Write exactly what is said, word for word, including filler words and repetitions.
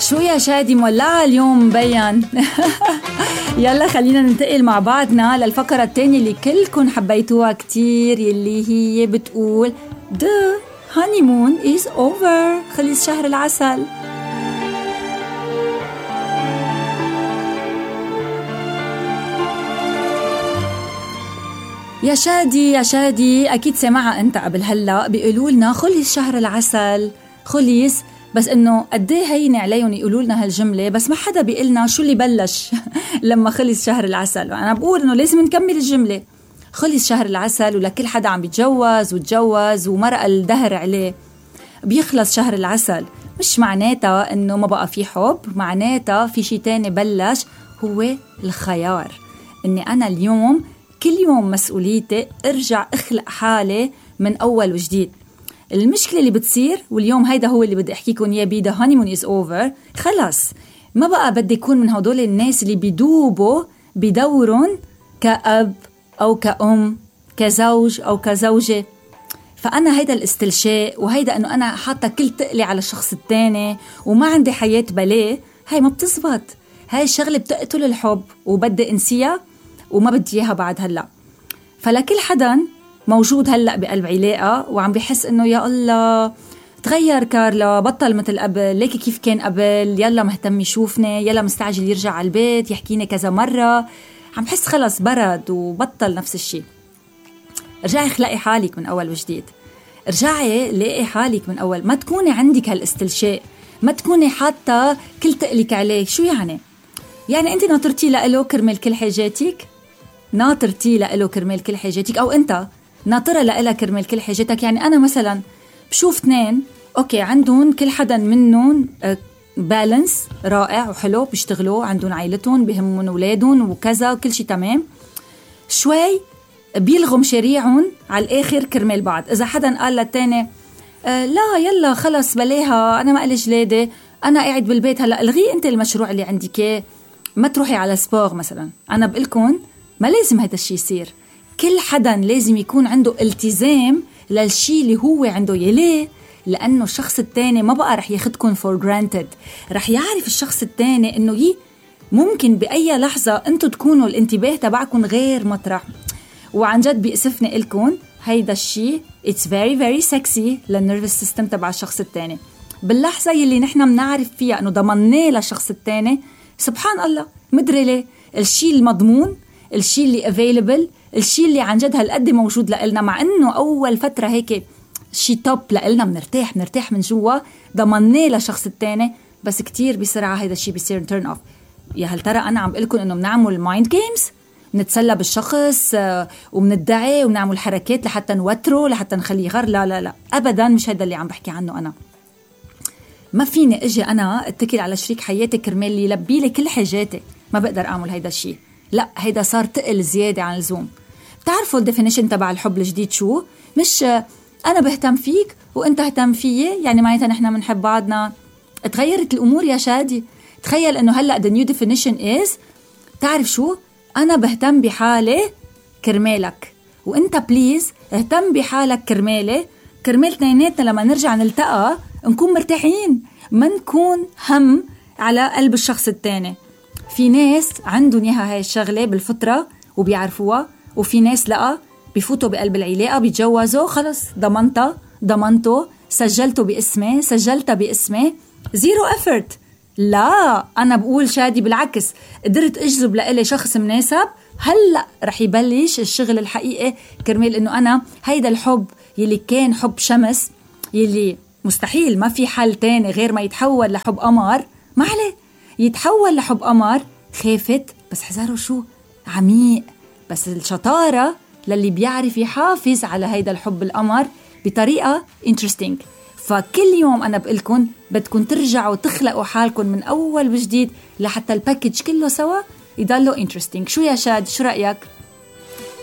شو يا شادي مولعة اليوم مبين. يلا خلينا ننتقل مع بعضنا للفقرة التانية اللي كلكم حبيتوها كتير، يلي هي بتقول The honeymoon is over. خلص شهر العسل. يا شادي يا شادي أكيد سمعها أنت قبل هلأ بيقولوا لنا خلص شهر العسل خلص، بس إنه قديه هين عليهم يقولوا لنا هالجملة، بس ما حدا بيقلنا شو اللي بلش لما خلص شهر العسل. أنا بقول إنه لازم نكمل الجملة، خلص شهر العسل ولكل حدا عم بيتجوز وتجوز ومرق الدهر عليه بيخلص شهر العسل. مش معناتها إنه ما بقى في حب، معناتها في شي تاني بلش، هو الخيار. إني أنا اليوم كل يوم مسؤوليتي ارجع اخلق حالي من اول وجديد. المشكله اللي بتصير، واليوم هيدا هو اللي بدي احكيكم اياه بيدا honeymoon is over، خلاص ما بقى بدي يكون من هدول الناس اللي بيدوبوا بدورهم كأب او كأم كزوج او كزوجه. فانا هيدا الاستلشاء وهيدا انه انا حاطه كل تقلي على الشخص التاني وما عندي حياه بلاه، هاي ما بتزبط. هاي الشغله بتقتل الحب وبدي انسيها وما بدي اياها بعد هلا. فلكل حدا موجود هلا بقلب علاقه وعم بيحس انه يا الله تغير كارلا، بطل مثل قبل، ليكي كيف كان قبل، يلا مهتم يشوفني، يلا مستعجل يرجع على البيت يحكيني كذا مره، عم حس خلص برد وبطل نفس الشيء. ارجعي خلقي حالك من اول وجديد، ارجعي لاقي حالك من اول، ما تكوني عندك هالاستلشاء، ما تكوني حاطه كل تقلك عليه. شو يعني؟ يعني انت ناطرتي لإله كرمال كل حاجاتك، ناطرتي لإله كرمال كل حاجاتك، أو أنت ناطرة لإله كرمال كل حاجاتك. يعني أنا مثلا بشوف اثنين أوكي عندهم كل حدا منهم بالانس رائع وحلو، بيشتغلوا، عندهم عائلتهم، بيهمون أولادهم وكذا وكل شيء تمام، شوي بيلغوا مشاريعهم على الآخر كرمال بعض. إذا حدا قال للتاني آه لا يلا خلص بليها، أنا ما قلي جلادة، أنا قاعد بالبيت هلأ، الغي أنت المشروع اللي عندك، ما تروحي على سبور مثلا. أنا بقلكن ما لازم هذا الشيء يصير. كل حدا لازم يكون عنده التزام للشيء اللي هو عنده. يليه؟ لأنه الشخص التاني ما بقى رح ياخدكن for granted، رح يعرف الشخص التاني إنه يه ممكن بأي لحظة أنتوا تكونوا الانتباه تبعكم غير مطرح. وعن جد بيأسفني إلكن هيدا الشيء it's very very sexy للنيرفس سيستم تبع الشخص التاني. باللحظة يلي نحنا منعرف فيها إنه ضمناه للشخص التاني، سبحان الله مدري ليه الشيء المضمون، الشيء اللي available، الشيء اللي عن جد هالقد موجود لإلنا، مع إنه أول فترة هيك شيء توب لإلنا، بنرتاح بنرتاح من جوا، ضمناه للشخص التاني، بس كتير بسرعة هيدا الشيء بيصير turn off. يا هل ترى أنا عم بقولكم إنه بنعمل mind games، نتسلى بالشخص وبندعي ونعمل حركات لحتى نوتره لحتى نخليه غير؟ لا لا لا أبدا، مش هيدا اللي عم بحكي عنه. أنا ما فيني اجي انا اتكل على شريك حياتي كرمال اللي يلبي لي كل حاجاتي، ما بقدر اعمل هيدا الشيء. لا هيدا صار تقل زياده عن اللزوم. بتعرفوا الديفينيشن تبع الحب الجديد شو؟ مش انا بهتم فيك وانت اهتم فيي يعني معناتها نحن بنحب بعضنا. تغيرت الامور يا شادي. تخيل انه هلا the new definition is، تعرف شو؟ انا بهتم بحالي كرمالك، وانت بليز اهتم بحالك كرمالي، كرمال اثنيناتنا لما نرجع نلتقى نكون مرتاحين، ما نكون هم على قلب الشخص التاني. في ناس عندهم اياها هاي الشغله بالفطره وبيعرفوها، وفي ناس لا بيفوتوا بقلب العلاقه بيتجوزوا خلص ضمنتها ضمنته سجلته باسمي سجلتها باسمي، زيرو افورت. لا انا بقول شادي بالعكس، قدرت اجذب لإلي شخص مناسب، هلا رح يبلش الشغل الحقيقي كرمال انه انا هيدا الحب يلي كان حب شمس، يلي مستحيل ما في حل تاني غير ما يتحول لحب قمر، ما عليه يتحول لحب قمر. خافت بس حذروا شو عميق، بس الشطارة للي بيعرف يحافظ على هيدا الحب القمر بطريقة interesting. فكل يوم أنا بقولكن بدكن ترجعوا تخلقوا حالكن من أول وجديد لحتى الباكج كله سوا يضلوا interesting. شو يا شاد، شو رأيك؟